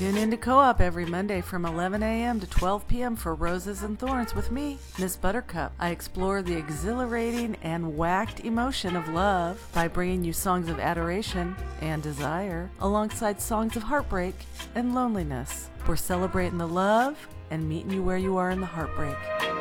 Tune in to Co-op every Monday from 11 a.m. to 12 p.m. for Roses and Thorns with me, Miss Buttercup. I explore the exhilarating and whacked emotion of love by bringing you songs of adoration and desire alongside songs of heartbreak and loneliness. We're celebrating the love and meeting you where you are in the heartbreak.